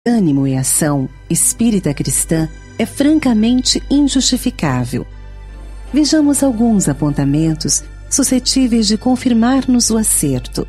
Ânimo e ação espírita cristã é francamente injustificável. Vejamos alguns apontamentos suscetíveis de confirmar-nos o acerto.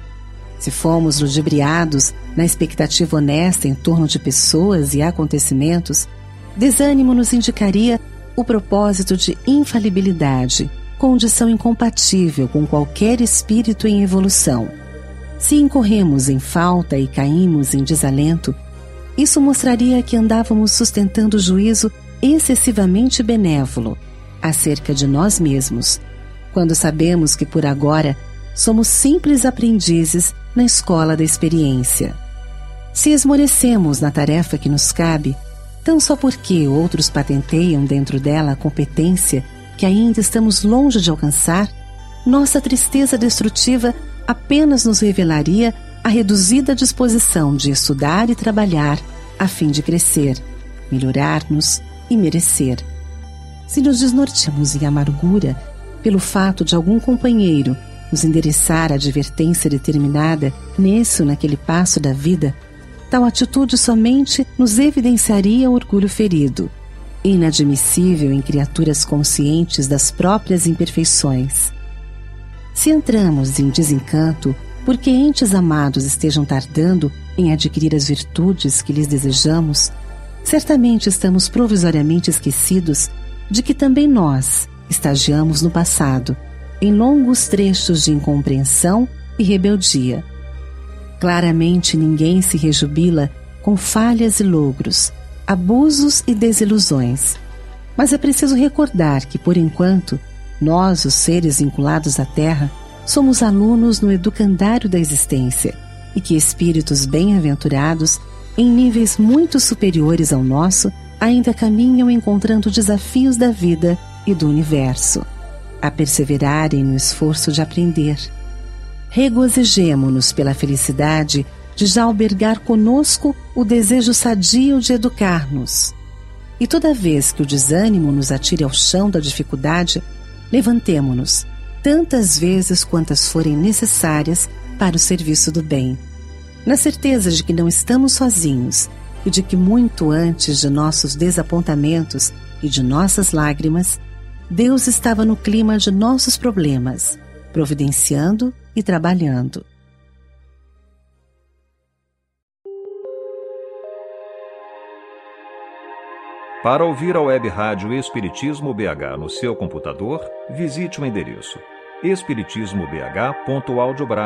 Se fomos ludibriados na expectativa honesta em torno de pessoas e acontecimentos, desânimo nos indicaria o propósito de infalibilidade, condição incompatível com qualquer espírito em evolução. Se incorremos em falta e caímos em desalento, isso mostraria que andávamos sustentando juízo excessivamente benévolo acerca de nós mesmos, quando sabemos que por agora somos simples aprendizes na escola da experiência. Se esmorecemos na tarefa que nos cabe, tão só porque outros patenteiam dentro dela a competência que ainda estamos longe de alcançar, nossa tristeza destrutiva apenas nos revelaria a reduzida disposição de estudar e trabalhar a fim de crescer, melhorar-nos e merecer. Se nos desnorteamos em amargura pelo fato de algum companheiro nos endereçar a advertência determinada nesse ou naquele passo da vida, tal atitude somente nos evidenciaria o orgulho ferido, inadmissível em criaturas conscientes das próprias imperfeições. Se entramos em desencanto porque entes amados estejam tardando em adquirir as virtudes que lhes desejamos, certamente estamos provisoriamente esquecidos de que também nós estagiamos no passado, em longos trechos de incompreensão e rebeldia. Claramente ninguém se rejubila com falhas e logros, abusos e desilusões. Mas é preciso recordar que, por enquanto, nós, os seres vinculados à Terra, somos alunos no educandário da existência e que espíritos bem-aventurados, em níveis muito superiores ao nosso, ainda caminham encontrando desafios da vida e do universo, a perseverarem no esforço de aprender. Regozijemo-nos pela felicidade de já albergar conosco o desejo sadio de educar-nos. E toda vez que o desânimo nos atire ao chão da dificuldade, levantemo-nos, tantas vezes quantas forem necessárias para o serviço do bem, na certeza de que não estamos sozinhos e de que muito antes de nossos desapontamentos e de nossas lágrimas, Deus estava no clima de nossos problemas, providenciando e trabalhando. Para ouvir a web rádio Espiritismo BH no seu computador, visite o endereço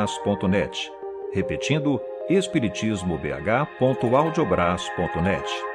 espiritismobh.audiobraço.net. Repetindo, espiritismobh.audiobraço.net.